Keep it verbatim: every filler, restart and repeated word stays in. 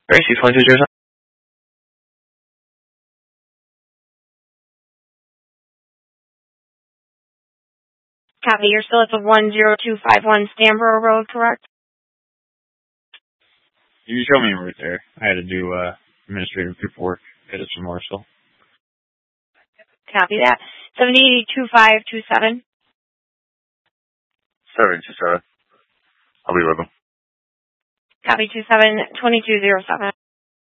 Gracie, twenty-two zero seven. Copy. You're still at the one zero two five one Stamborough Road, correct? You show me right there. I had to do uh, administrative paperwork. Get it from Marshall. Copy that. seventy two five two seven. seven two seven. I'll be with them. Copy two seven twenty two zero seven.